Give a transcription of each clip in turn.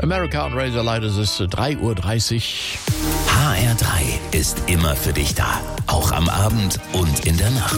America und Razorlight, es ist 3:30 Uhr. HR3 ist immer für dich da. Auch am Abend und in der Nacht.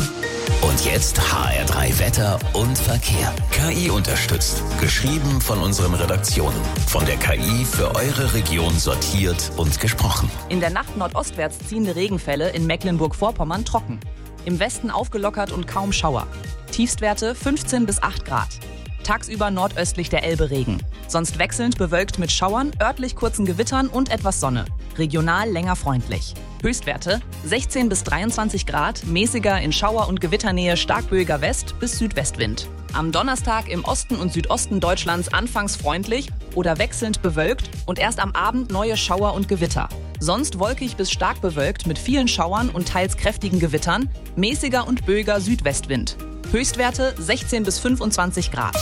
Und jetzt HR3 Wetter und Verkehr. KI unterstützt. Geschrieben von unseren Redaktionen. Von der KI für eure Region sortiert und gesprochen. In der Nacht nordostwärts ziehende Regenfälle in Mecklenburg-Vorpommern trocken. Im Westen aufgelockert und kaum Schauer. Tiefstwerte 15 bis 8 Grad. Tagsüber nordöstlich der Elbe Regen. Sonst wechselnd bewölkt mit Schauern, örtlich kurzen Gewittern und etwas Sonne. Regional länger freundlich. Höchstwerte 16 bis 23 Grad, mäßiger in Schauer- und Gewitternähe starkböiger West- bis Südwestwind. Am Donnerstag im Osten und Südosten Deutschlands anfangs freundlich oder wechselnd bewölkt und erst am Abend neue Schauer und Gewitter. Sonst wolkig bis stark bewölkt mit vielen Schauern und teils kräftigen Gewittern, mäßiger und böiger Südwestwind. Höchstwerte 16 bis 25 Grad.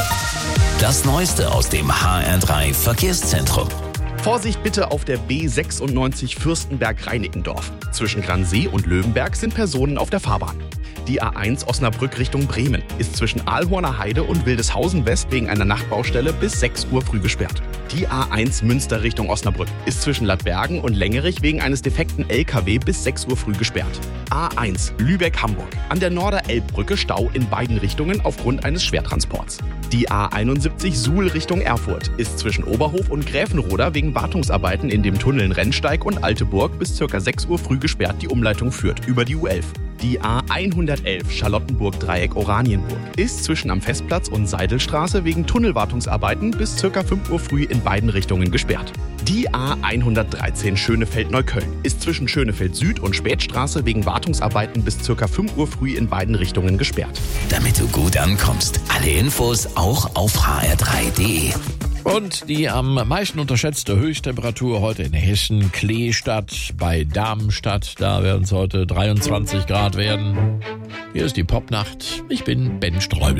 Das Neueste aus dem HR3 Verkehrszentrum. Vorsicht bitte auf der B96 Fürstenberg-Reinickendorf. Zwischen Gransee und Löwenberg sind Personen auf der Fahrbahn. Die A1 Osnabrück Richtung Bremen ist zwischen Aalhorner Heide und Wildeshausen West wegen einer Nachtbaustelle bis 6 Uhr früh gesperrt. Die A1 Münster Richtung Osnabrück ist zwischen Ladbergen und Längerich wegen eines defekten LKW bis 6 Uhr früh gesperrt. A1 Lübeck-Hamburg. An der Norder-Elbbrücke Stau in beiden Richtungen aufgrund eines Schwertransports. Die A71 Suhl Richtung Erfurt ist zwischen Oberhof und Gräfenroda wegen Wartungsarbeiten in dem Tunneln Rennsteig und Alteburg bis ca. 6 Uhr früh gesperrt. Die Umleitung führt über die U11. Die A111 Charlottenburg-Dreieck Oranienburg ist zwischen am Festplatz und Seidelstraße wegen Tunnelwartungsarbeiten bis ca. 5 Uhr früh in beiden Richtungen gesperrt. Die A113 Schönefeld-Neukölln ist zwischen Schönefeld Süd und Spätstraße wegen Wartungsarbeiten bis ca. 5 Uhr früh in beiden Richtungen gesperrt. Damit du gut ankommst. Alle Infos auch auf hr3.de. Und die am meisten unterschätzte Höchsttemperatur heute in Hessen, Kleestadt bei Darmstadt. Da werden es heute 23 Grad werden. Hier ist die Popnacht. Ich bin Ben Streubel.